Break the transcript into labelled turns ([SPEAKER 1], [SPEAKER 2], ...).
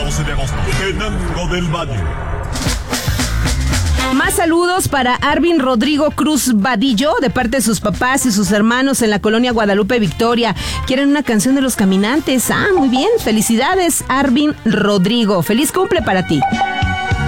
[SPEAKER 1] 12 de agosto, Tenango del Valle.
[SPEAKER 2] Más saludos para Arvin Rodrigo Cruz Vadillo, de parte de sus papás y sus hermanos en la colonia Guadalupe Victoria. Quieren una canción de Los Caminantes. Ah, muy bien. Felicidades, Arvin Rodrigo. Feliz cumple para ti.